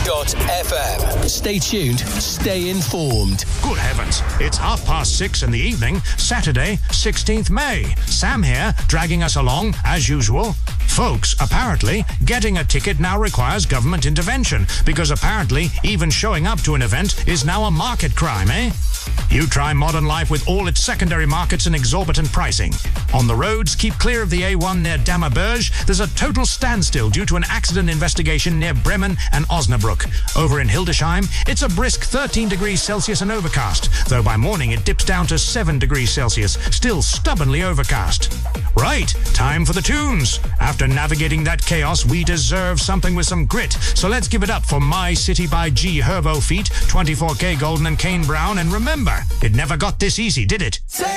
Stay tuned, stay informed. Good heavens, it's 6:30 in the evening, Saturday, 16th May. Sam here, dragging us along, as usual. Folks, apparently, getting a ticket now requires government intervention, because apparently even showing up to an event is now a market crime, eh? You try modern life with all its secondary markets and exorbitant pricing. On the roads, keep clear of the A1 near Dammerberge. There's a total standstill due to an accident investigation near Bremen and Osnabrück. Over in Hildesheim, it's a brisk 13 degrees Celsius and overcast, though by morning it dips down to 7 degrees Celsius, still stubbornly overcast. Right, time for the tunes. After navigating that chaos, we deserve something with some grit. So let's give it up for My City by G. Herbo feat, 24K Golden and Kane Brown, and remember, it never got this easy, did it?